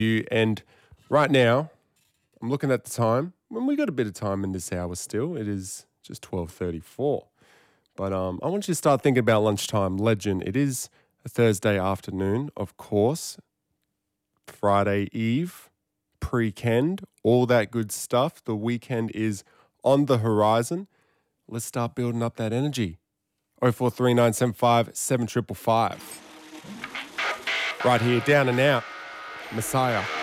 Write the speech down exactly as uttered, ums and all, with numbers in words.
you. And right now, I'm looking at the time. Well, we got a bit of time in this hour still. It is just twelve thirty-four. But um, I want you to start thinking about lunchtime. Legend. It is a Thursday afternoon, of course. Friday Eve, pre-kend, all that good stuff. The weekend is on the horizon. Let's start building up that energy. oh four three nine seven five seven five five. Right here, down and out. Messiah.